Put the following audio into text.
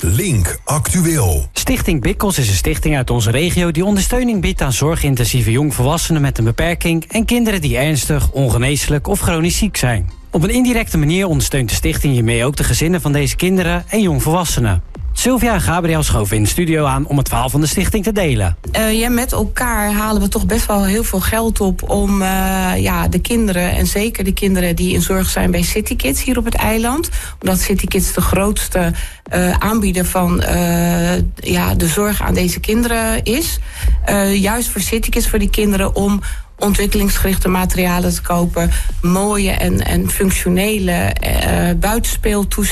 Link Actueel. Stichting Bikkels is een stichting uit onze regio die ondersteuning biedt aan zorgintensieve jongvolwassenen met een beperking en kinderen die ernstig, ongeneeslijk of chronisch ziek zijn. Op een indirecte manier ondersteunt de stichting hiermee ook de gezinnen van deze kinderen en jongvolwassenen. Sylvia en Gabriel schoven in de studio aan om het verhaal van de stichting te delen. Met elkaar halen we toch best wel heel veel geld op om de kinderen, en zeker de kinderen die in zorg zijn bij City Kids hier op het eiland. Omdat City Kids de grootste aanbieder van de zorg aan deze kinderen is. Juist voor City Kids, voor die kinderen, om ontwikkelingsgerichte materialen te kopen, mooie en functionele buitenspeeltoestellen